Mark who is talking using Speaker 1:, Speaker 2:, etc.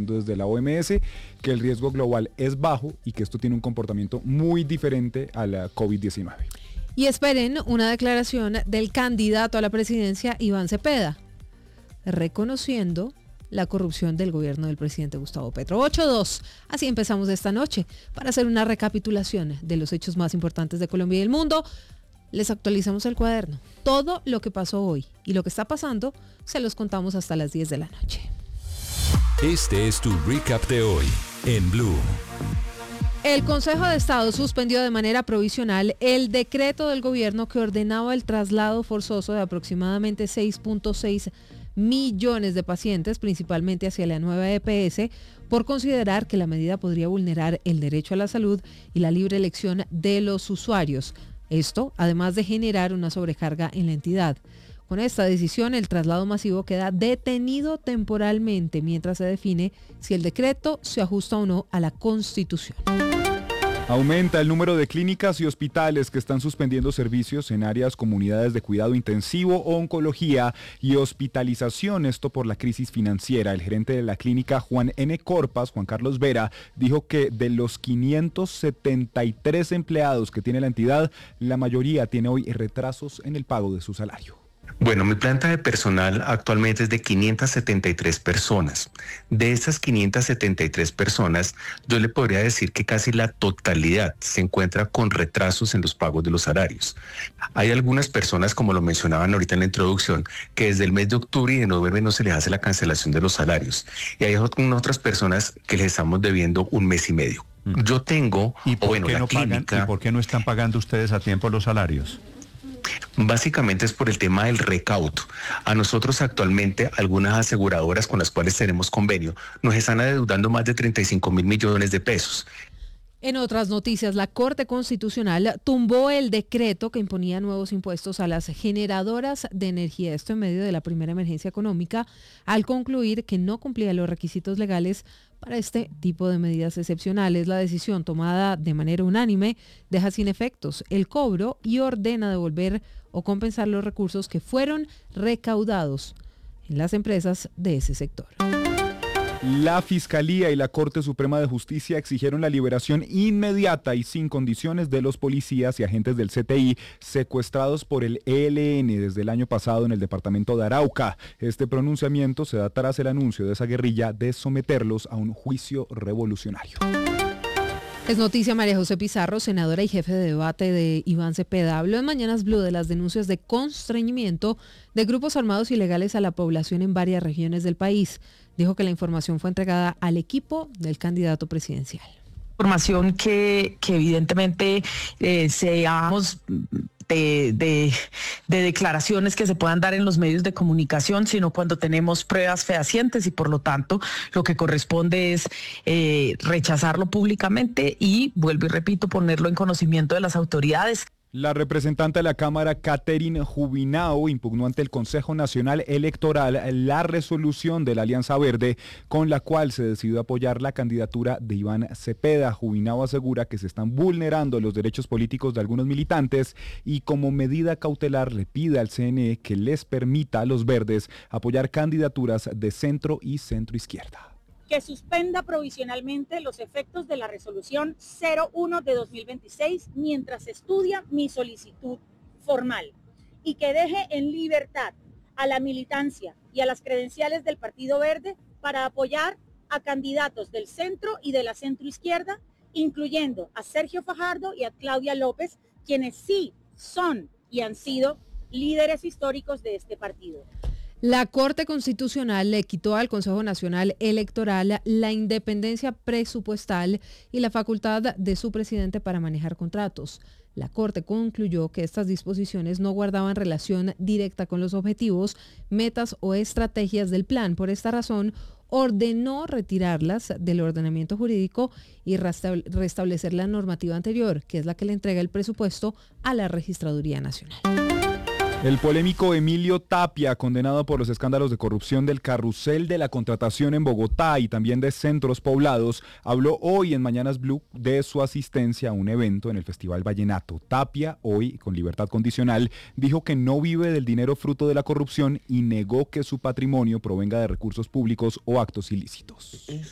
Speaker 1: diciendo desde la OMS que el riesgo global es bajo y que esto tiene un comportamiento muy diferente a la COVID-19.
Speaker 2: Y esperen una declaración del candidato a la presidencia, Iván Cepeda, reconociendo la corrupción del gobierno del presidente Gustavo Petro. 8-2. Así empezamos esta noche para hacer una recapitulación de los hechos más importantes de Colombia y el mundo. Les actualizamos el cuaderno. Todo lo que pasó hoy y lo que está pasando se los contamos hasta las 10 de la noche.
Speaker 3: Este es tu recap de hoy en Blue.
Speaker 2: El Consejo de Estado suspendió de manera provisional el decreto del gobierno que ordenaba el traslado forzoso de aproximadamente 6.6 millones de pacientes, principalmente hacia la nueva EPS, por considerar que la medida podría vulnerar el derecho a la salud y la libre elección de los usuarios. Esto, además de generar una sobrecarga en la entidad. Con esta decisión, el traslado masivo queda detenido temporalmente mientras se define si el decreto se ajusta o no a la Constitución.
Speaker 1: Aumenta el número de clínicas y hospitales que están suspendiendo servicios en áreas comunidades de cuidado intensivo o oncología y hospitalización, esto por la crisis financiera. El gerente de la clínica Juan N. Corpas, Juan Carlos Vera, dijo que de los 573 empleados que tiene la entidad, la mayoría tiene hoy retrasos en el pago de su salario.
Speaker 4: Bueno, mi planta de personal actualmente es de 573 personas. De esas 573 personas, yo le podría decir que casi la totalidad se encuentra con retrasos en los pagos de los salarios. Hay algunas personas, como lo mencionaban ahorita en la introducción, que desde el mes de octubre y de noviembre no se les hace la cancelación de los salarios. Y hay otras personas que les estamos debiendo un mes y medio. Yo tengo,
Speaker 5: ¿Y por qué no están pagando ustedes a tiempo los salarios?
Speaker 4: Básicamente es por el tema del recaudo. A nosotros actualmente algunas aseguradoras con las cuales tenemos convenio nos están adeudando más de 35 mil millones de pesos.
Speaker 2: En otras noticias, la Corte Constitucional tumbó el decreto que imponía nuevos impuestos a las generadoras de energía, esto en medio de la primera emergencia económica, al concluir que no cumplía los requisitos legales para este tipo de medidas excepcionales. La decisión, tomada de manera unánime, deja sin efectos el cobro y ordena devolver o compensar los recursos que fueron recaudados en las empresas de ese sector.
Speaker 1: La Fiscalía y la Corte Suprema de Justicia exigieron la liberación inmediata y sin condiciones de los policías y agentes del CTI secuestrados por el ELN desde el año pasado en el departamento de Arauca. Este pronunciamiento se da tras el anuncio de esa guerrilla de someterlos a un juicio revolucionario.
Speaker 2: Es noticia María José Pizarro, senadora y jefe de debate de Iván Cepeda. Habló en Mañanas Blue de las denuncias de constreñimiento de grupos armados ilegales a la población en varias regiones del país. Dijo que la información fue entregada al equipo del candidato presidencial.
Speaker 6: Información que evidentemente seamos de declaraciones que se puedan dar en los medios de comunicación, sino cuando tenemos pruebas fehacientes y por lo tanto lo que corresponde es rechazarlo públicamente y, vuelvo y repito, ponerlo en conocimiento de las autoridades.
Speaker 1: La representante de la Cámara, Catherine Jubinao, impugnó ante el Consejo Nacional Electoral la resolución de la Alianza Verde con la cual se decidió apoyar la candidatura de Iván Cepeda. Jubinao asegura que se están vulnerando los derechos políticos de algunos militantes y como medida cautelar le pide al CNE que les permita a los verdes apoyar candidaturas de centro y centroizquierda.
Speaker 7: Que suspenda provisionalmente los efectos de la resolución 01 de 2026 mientras estudia mi solicitud formal y que deje en libertad a la militancia y a las credenciales del Partido Verde para apoyar a candidatos del centro y de la centroizquierda, incluyendo a Sergio Fajardo y a Claudia López, quienes sí son y han sido líderes históricos de este partido.
Speaker 2: La Corte Constitucional le quitó al Consejo Nacional Electoral la independencia presupuestal y la facultad de su presidente para manejar contratos. La Corte concluyó que estas disposiciones no guardaban relación directa con los objetivos, metas o estrategias del plan. Por esta razón, ordenó retirarlas del ordenamiento jurídico y restablecer la normativa anterior, que es la que le entrega el presupuesto a la Registraduría Nacional.
Speaker 1: El polémico Emilio Tapia, condenado por los escándalos de corrupción del carrusel de la contratación en Bogotá y también de centros poblados, habló hoy en Mañanas Blue de su asistencia a un evento en el Festival Vallenato. Tapia, hoy con libertad condicional, dijo que no vive del dinero fruto de la corrupción y negó que su patrimonio provenga de recursos públicos o actos ilícitos.